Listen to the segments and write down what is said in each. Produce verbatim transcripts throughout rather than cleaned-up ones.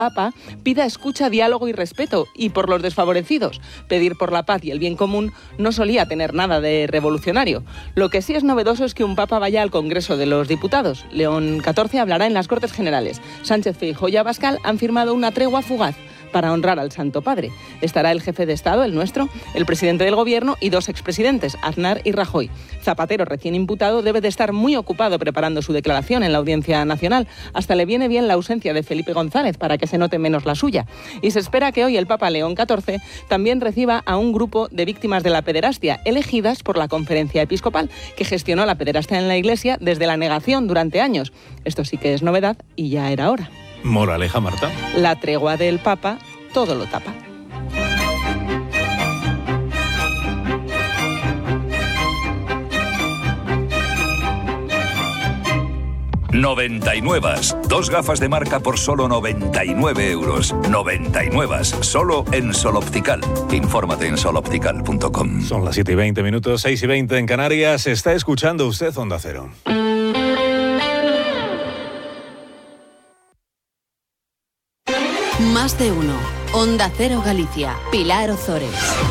Papa pida escucha, diálogo y respeto, y por los desfavorecidos. Pedir por la paz y el bien común no solía tener nada de revolucionario. Lo que sí es novedoso es que un Papa vaya al Congreso de los Diputados. León catorce hablará en las Cortes Generales. Sánchez Feijóo y Abascal han firmado una tregua fugaz para honrar al Santo Padre. Estará el jefe de Estado, el nuestro, el presidente del Gobierno y dos expresidentes, Aznar y Rajoy. Zapatero, recién imputado, debe de estar muy ocupado preparando su declaración en la Audiencia Nacional. Hasta le viene bien la ausencia de Felipe González para que se note menos la suya. Y se espera que hoy el Papa León catorce también reciba a un grupo de víctimas de la pederastia, elegidas por la Conferencia Episcopal, que gestionó la pederastia en la Iglesia desde la negación durante años. Esto sí que es novedad y ya era hora. Moraleja, Marta. La tregua del Papa todo lo tapa. noventa y nueve. Dos gafas de marca por solo noventa y nueve euros. noventa y nueve. Solo en Sol Optical. Infórmate en sol optical punto com. Son las siete y veinte minutos, seis y veinte en Canarias. Está escuchando usted Onda Cero. Más de uno. Onda Cero Galicia. Pilar Ozores.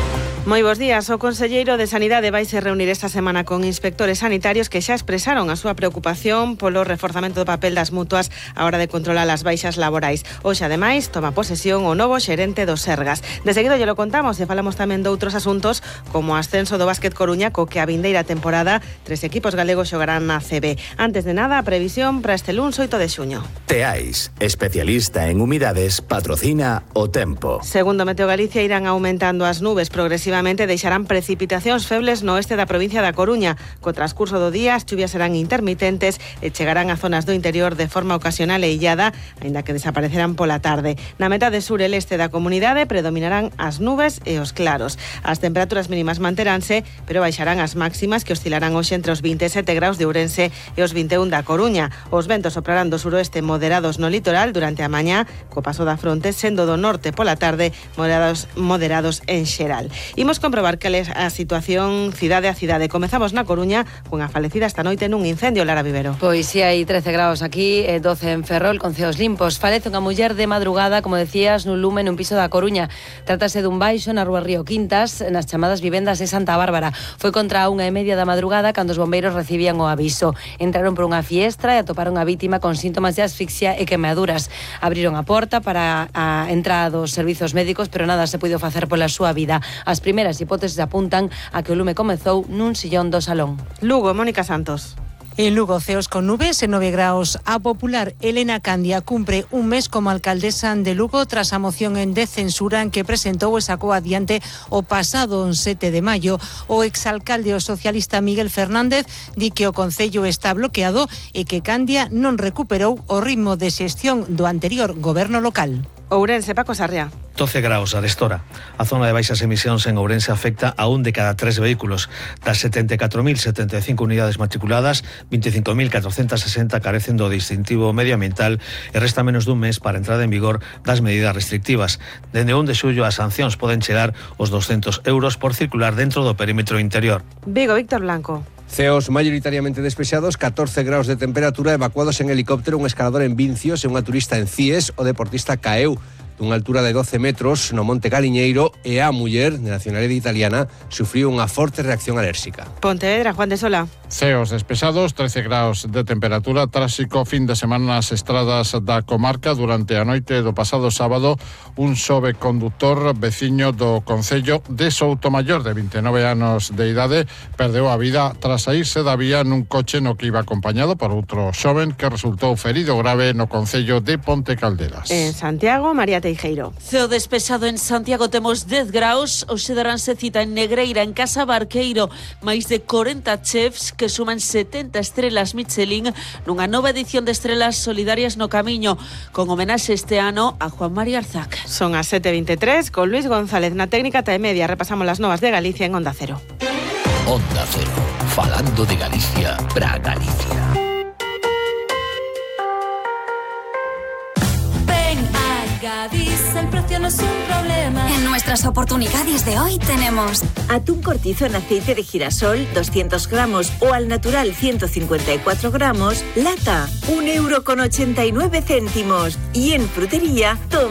Moi bos días. O conselleiro de Sanidade vaise reunir esta semana con inspectores sanitarios que xa expresaron a súa preocupación polo reforzamento do papel das mutuas á hora de controlar as baixas laborais. Hoxe, ademais, toma posesión o novo xerente do Sergas. De seguido lle lo contamos e falamos tamén de outros asuntos como o ascenso do Básquet Coruña, co que a vindeira temporada tres equipos galegos xogarán na C B. Antes de nada, a previsión para este luns oito de xuño. Teais, especialista en humidades, patrocina o tempo. Segundo Meteo Galicia, irán aumentando as nubes progresivamente. Deixarán precipitacións febles no oeste da provincia da Coruña. Co transcurso do día, as chuvias serán intermitentes e chegarán a zonas do interior de forma ocasional e illada, aínda que desaparecerán pola tarde. Na metade sur e leste da comunidade predominarán as nubes e os claros. As temperaturas mínimas manteránse, pero baixarán as máximas, que oscilarán hoxe entre os vinte e sete graus de Ourense e os vinte e un da Coruña. Os ventos soprarán do suroeste moderados no litoral durante a mañá, co paso da fronte sendo do norte pola tarde moderados, moderados en xeral. Imos comprobar cal é a situación cidade a cidade. Comezamos na Coruña, cunha falecida esta noite nun incendio. Lara Vivero. Pois si hai trece graus aquí, doce en Ferrol, con ceos limpos. Falece unha muller de madrugada, como decías, nun lume nun piso da Coruña. Trátase dun baixo na rúa Río Quintas, nas chamadas vivendas de Santa Bárbara. Foi contra a unha e media da madrugada cando os bombeiros recibían o aviso. Entraron por unha fiestra e atoparon a vítima con síntomas de asfixia e quemaduras. Abriron a porta para a entrada dos servizos médicos, pero nada se puido facer pola súa vida. As primeiras hipótesis apuntan a que o lume comezou nun sillón do salón. Lugo, Mónica Santos. En Lugo, ceos con nubes e nove graus. A popular Elena Candia cumpre un mes como alcaldesa de Lugo tras a moción en de censura en que presentou e sacou adiante o pasado sete de maio. O exalcalde o socialista Miguel Fernández di que o concello está bloqueado e que Candia non recuperou o ritmo de xestión do anterior goberno local. Ourense, Paco Sarria. doce graus a destora. A zona de baixas emisións en Ourense afecta a un de cada tres vehículos. Das setenta e catro mil setenta e cinco unidades matriculadas, veinticinco mil catrocentas sesenta carecen do distintivo medioambiental e resta menos dun mes para a entrada en vigor das medidas restrictivas. Dende un de xullo as sancións poden chegar os doscientos euros por circular dentro do perímetro interior. Vigo, Víctor Blanco. Ceos mayoritariamente despexados, catorce graus de temperatura, evacuados en helicóptero un escalador en Vincios e unha turista en Cies. O deportista caeu dunha altura de doce metros no Monte Caliñeiro e a muller de nacionalidade italiana sufriu unha forte reacción alérxica. Pontevedra, Juan de Sola. Ceos despesados, trece graus de temperatura, tráxico fin de semana nas estradas da comarca. Durante a noite do pasado sábado, un xove condutor veciño do concello de Soutomaior, de vinte e nove anos de idade, perdeu a vida tras saírse da vía nun coche no que iba acompañado por outro xoven que resultou ferido grave no concello de Ponte Calderas. En Santiago, María Teijeiro. Ceo despexado en Santiago, temos dez graus, hoxe daránse cita en Negreira, en Casa Barqueiro, máis de corenta chefs que suman setenta estrelas Michelin nunha nova edición de Estrelas Solidarias no Camiño, con homenaxe este ano a Juan María Arzac. Son as sete e veintitrés, con Luis González na técnica e media. Repasamos las novas de Galicia en Onda Cero. Onda Cero, falando de Galicia para Galicia. Ven Gadis, el precio no es un problema. En nuestras oportunidades de hoy tenemos atún cortizo en aceite de girasol, doscientos gramos, o al natural ciento cincuenta y cuatro gramos, lata, un euro con ochenta y nueve céntimos. Y en frutería,